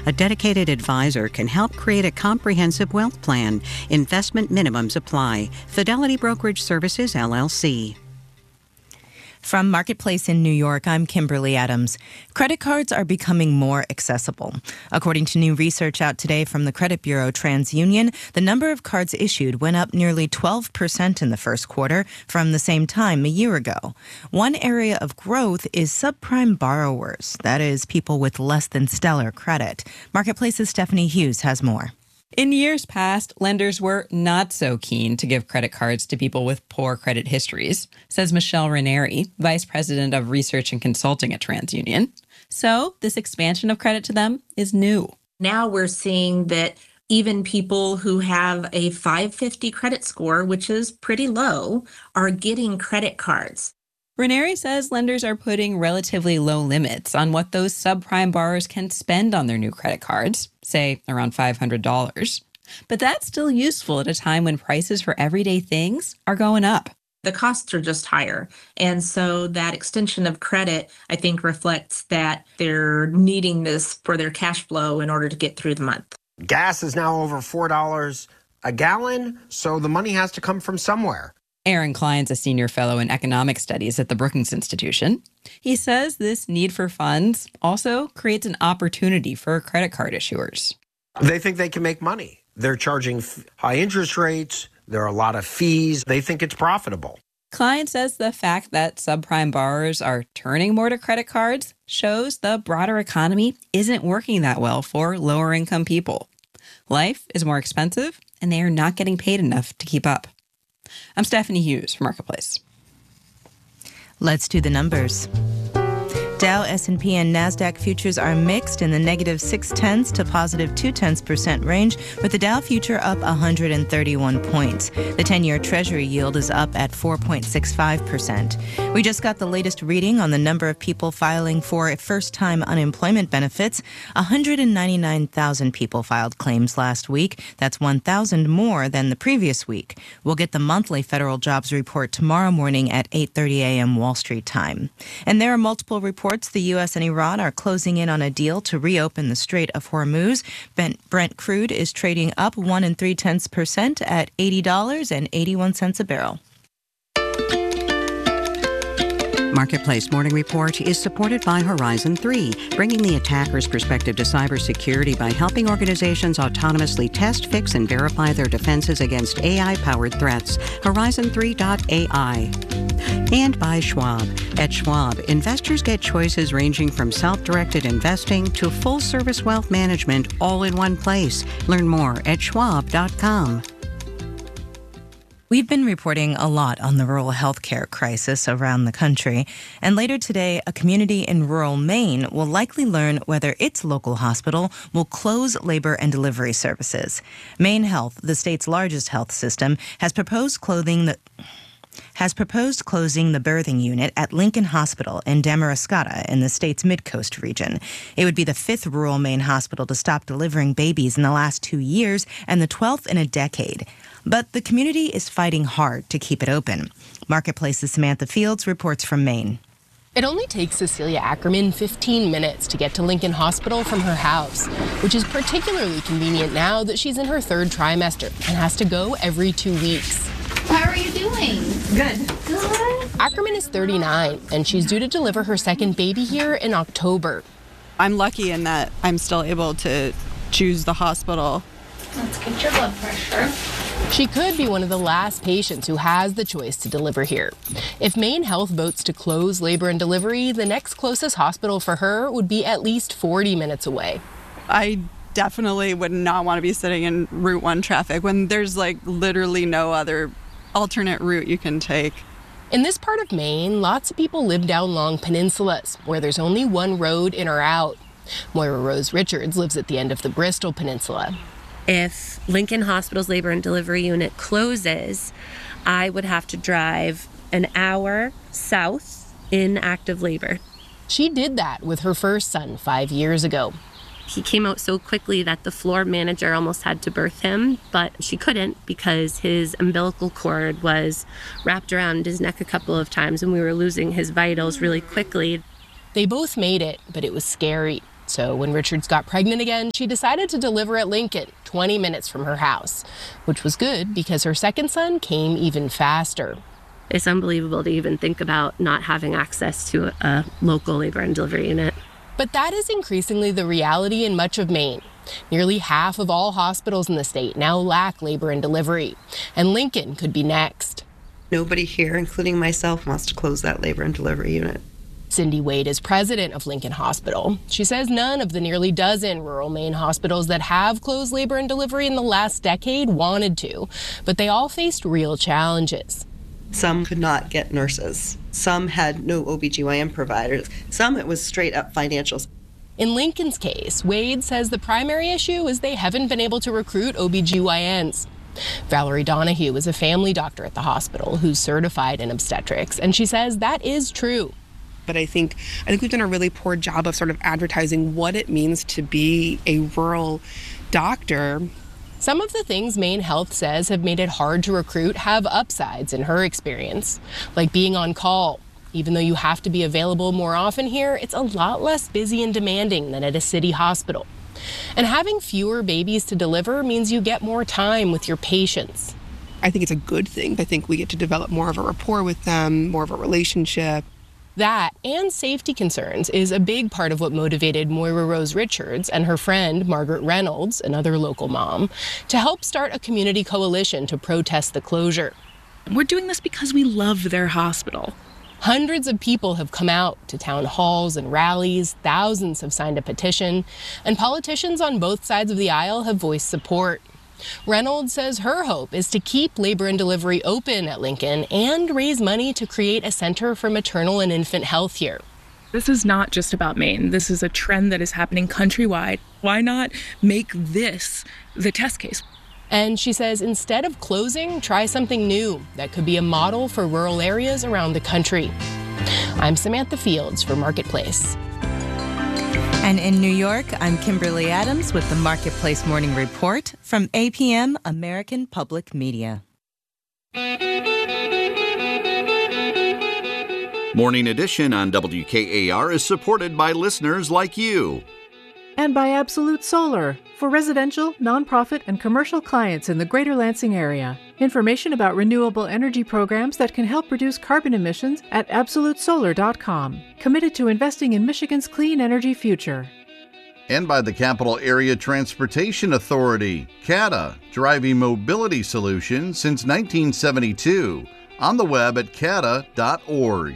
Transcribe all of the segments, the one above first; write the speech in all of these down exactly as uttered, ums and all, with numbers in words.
A dedicated advisor can help create a comprehensive wealth plan. Investment minimums apply. Fidelity Brokerage Services, L L C. From Marketplace in New York, I'm Kimberly Adams. Credit cards are becoming more accessible. According to new research out today from the credit bureau TransUnion, the number of cards issued went up nearly twelve percent in the first quarter from the same time a year ago. One area of growth is subprime borrowers, that is, people with less than stellar credit. Marketplace's Stephanie Hughes has more. In years past, lenders were not so keen to give credit cards to people with poor credit histories, says Michelle Ranieri, Vice President of Research and Consulting at TransUnion. So this expansion of credit to them is new. Now we're seeing that even people who have a five fifty credit score, which is pretty low, are getting credit cards. Ranieri says lenders are putting relatively low limits on what those subprime borrowers can spend on their new credit cards, say around five hundred dollars. But that's still useful at a time when prices for everyday things are going up. The costs are just higher. And so that extension of credit, I think, reflects that they're needing this for their cash flow in order to get through the month. Gas is now over four dollars a gallon, so the money has to come from somewhere. Aaron Klein's a senior fellow in economic studies at the Brookings Institution. He says this need for funds also creates an opportunity for credit card issuers. They think they can make money. They're charging f- high interest rates. There are a lot of fees. They think it's profitable. Klein says the fact that subprime borrowers are turning more to credit cards shows the broader economy isn't working that well for lower income people. Life is more expensive, and they are not getting paid enough to keep up. I'm Stephanie Hughes from Marketplace. Let's do the numbers. Dow, S and P, and NASDAQ futures are mixed in the negative six-tenths to positive two-tenths percent range, with the Dow future up one hundred thirty-one points. The ten-year Treasury yield is up at four point six five percent. We just got the latest reading on the number of people filing for first-time unemployment benefits. one hundred ninety-nine thousand people filed claims last week. That's one thousand more than the previous week. We'll get the monthly federal jobs report tomorrow morning at eight thirty a.m. Wall Street time. And there are multiple reports the U S and Iran are closing in on a deal to reopen the Strait of Hormuz. Brent crude is trading up one and three tenths percent at eighty dollars and eighty-one cents a barrel. Marketplace Morning Report is supported by Horizon three, bringing the attacker's perspective to cybersecurity by helping organizations autonomously test, fix, and verify their defenses against A I-powered threats. Horizon three dot A I. And by Schwab. At Schwab, investors get choices ranging from self-directed investing to full-service wealth management all in one place. Learn more at schwab dot com. We've been reporting a lot on the rural health care crisis around the country, and later today, a community in rural Maine will likely learn whether its local hospital will close labor and delivery services. Maine Health, the state's largest health system, has proposed clothing the has proposed closing the birthing unit at Lincoln Hospital in Damariscotta in the state's Mid-Coast region. It would be the fifth rural Maine hospital to stop delivering babies in the last two years and the twelfth in a decade. But the community is fighting hard to keep it open. Marketplace's Samantha Fields reports from Maine. It only takes Cecilia Ackerman fifteen minutes to get to Lincoln Hospital from her house, which is particularly convenient now that she's in her third trimester and has to go every two weeks. How are you doing? Good. Good. Ackerman is thirty-nine, and she's due to deliver her second baby here in October. I'm lucky in that I'm still able to choose the hospital. Let's get your blood pressure. She could be one of the last patients who has the choice to deliver here. If Maine Health votes to close labor and delivery, the next closest hospital for her would be at least forty minutes away. I definitely would not want to be sitting in Route one traffic when there's like literally no other alternate route you can take. In this part of Maine, lots of people live down long peninsulas where there's only one road in or out. Moira Rose Richards lives at the end of the Bristol Peninsula. If Lincoln Hospital's labor and delivery unit closes, I would have to drive an hour south in active labor. She did that with her first son five years ago. He came out so quickly that the floor manager almost had to birth him, but she couldn't because his umbilical cord was wrapped around his neck a couple of times and we were losing his vitals really quickly. They both made it, but it was scary. So when Richards got pregnant again, she decided to deliver at Lincoln, twenty minutes from her house, which was good because her second son came even faster. It's unbelievable to even think about not having access to a local labor and delivery unit. But that is increasingly the reality in much of Maine. Nearly half of all hospitals in the state now lack labor and delivery, and Lincoln could be next. Nobody here, including myself, wants to close that labor and delivery unit. Cindy Wade is president of Lincoln Hospital. She says none of the nearly dozen rural Maine hospitals that have closed labor and delivery in the last decade wanted to, but they all faced real challenges. Some could not get nurses. Some had no O B G Y N providers. Some, it was straight up financials. In Lincoln's case, Wade says the primary issue is they haven't been able to recruit O B G Y Ns. Valerie Donahue is a family doctor at the hospital who's certified in obstetrics, and she says that is true. But I think I think we've done a really poor job of sort of advertising what it means to be a rural doctor. Some of the things Maine Health says have made it hard to recruit have upsides in her experience, like being on call. Even though you have to be available more often here, it's a lot less busy and demanding than at a city hospital. And having fewer babies to deliver means you get more time with your patients. I think it's a good thing. I think we get to develop more of a rapport with them, more of a relationship. That and safety concerns is a big part of what motivated Moira Rose Richards and her friend Margaret Reynolds, another local mom, to help start a community coalition to protest the closure. We're doing this because we love their hospital. Hundreds of people have come out to town halls and rallies, thousands have signed a petition, and politicians on both sides of the aisle have voiced support. Reynolds says her hope is to keep labor and delivery open at Lincoln and raise money to create a center for maternal and infant health here. This is not just about Maine. This is a trend that is happening countrywide. Why not make this the test case? And she says instead of closing, try something new that could be a model for rural areas around the country. I'm Samantha Fields for Marketplace. And in New York, I'm Kimberly Adams with the Marketplace Morning Report from A P M American Public Media. Morning Edition on W K A R is supported by listeners like you. And by Absolute Solar for residential, nonprofit, and commercial clients in the Greater Lansing area. Information about renewable energy programs that can help reduce carbon emissions at absolute solar dot com. Committed to investing in Michigan's clean energy future. And by the Capital Area Transportation Authority, C A T A, driving mobility solutions since nineteen seventy-two. On the web at cata dot org.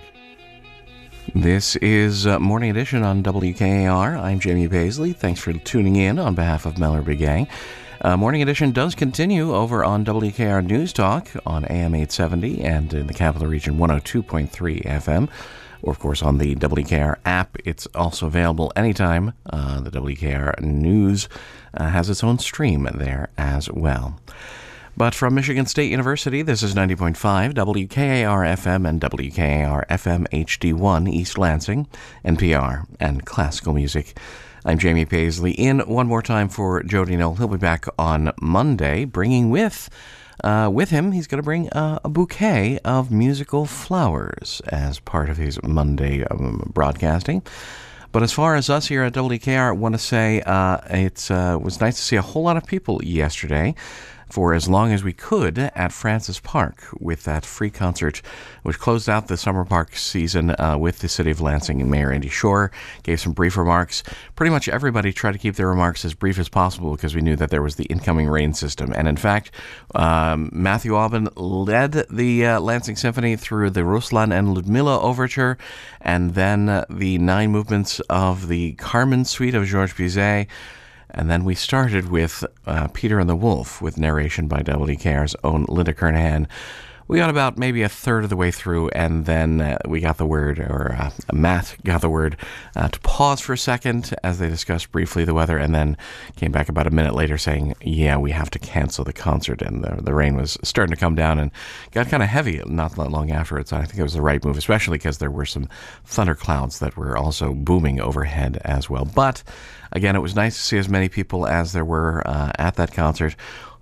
This is uh, Morning Edition on W K A R. I'm Jamie Paisley. Thanks for tuning in on behalf of Mellerby Gang. Uh, Morning Edition does continue over on W K A R News Talk on A M eight seventy and in the Capital Region one oh two point three F M. Or, of course, on the W K A R app. It's also available anytime. Uh, the W K A R News uh, has its own stream there as well. But from Michigan State University, this is ninety point five W K A R F M and W K A R F M H D one East Lansing, N P R, and classical music. I'm Jamie Paisley in one more time for Jody Knoll. He'll be back on Monday, bringing with uh, with him, he's going to bring uh, a bouquet of musical flowers as part of his Monday um, broadcasting. But as far as us here at W K A R, I want to say uh, it uh, was nice to see a whole lot of people yesterday for as long as we could at Francis Park with that free concert, which closed out the summer park season uh, with the City of Lansing. And Mayor Andy Shore gave some brief remarks. Pretty much everybody tried to keep their remarks as brief as possible because we knew that there was the incoming rain system. And in fact, um, Matthew Aubin led the uh, Lansing Symphony through the Ruslan and Ludmilla Overture, and then uh, the nine movements of the Carmen Suite of Georges Bizet. And then we started with uh, Peter and the Wolf with narration by W K A R's own Linda Kernahan. We got about maybe a third of the way through, and then uh, we got the word, or uh, Matt got the word uh, to pause for a second as they discussed briefly the weather, and then came back about a minute later saying, yeah, we have to cancel the concert. And the, the rain was starting to come down and got kind of heavy not that long afterwards. I think it was the right move, especially because there were some thunderclouds that were also booming overhead as well. But again, it was nice to see as many people as there were uh, at that concert.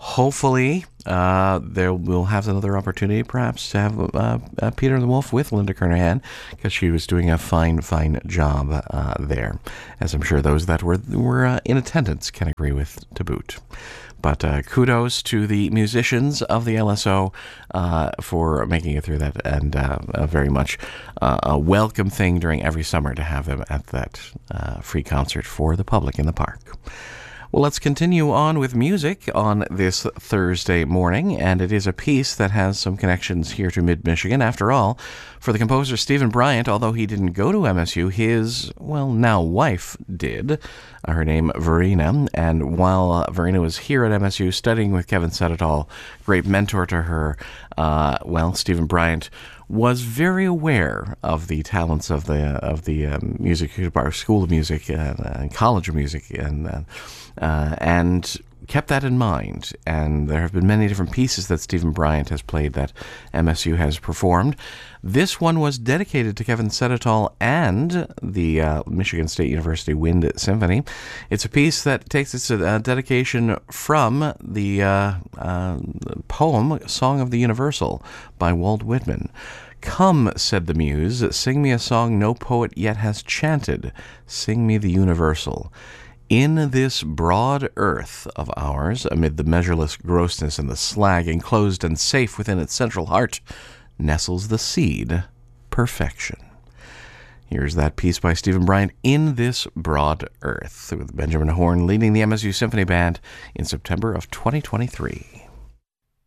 hopefully uh, there we'll have another opportunity perhaps to have uh, uh, Peter and the Wolf with Linda Kernahan, because she was doing a fine, fine job uh, there, as I'm sure those that were, were uh, in attendance can agree with to boot. But uh, kudos to the musicians of the L S O uh, for making it through that, and uh, uh, very much uh, a welcome thing during every summer to have them at that uh, free concert for the public in the park. Well, let's continue on with music on this Thursday morning, and it is a piece that has some connections here to mid-Michigan. After all, for the composer Stephen Bryant, although he didn't go to M S U, his, well, now wife did. Her name, Verena, and while uh, Verena was here at M S U studying with Kevin Sedetall, great mentor to her, uh, well, Stephen Bryant was very aware of the talents of the of the um, music school of music and uh, college of music, and uh, uh, and kept that in mind. And there have been many different pieces that Stephen Bryant has played that M S U has performed. This one was dedicated to Kevin Sedetall and the uh, Michigan State University Wind Symphony. It's a piece that takes its uh, dedication from the uh, uh, poem Song of the Universal by Walt Whitman. "Come," said the muse, "sing me a song no poet yet has chanted. Sing me the universal. In this broad earth of ours, amid the measureless grossness and the slag, enclosed and safe within its central heart, nestles the seed, perfection." Here's that piece by Stephen Bryant, "In This Broad Earth," with Benjamin Horn leading the M S U Symphony Band in September of twenty twenty-three.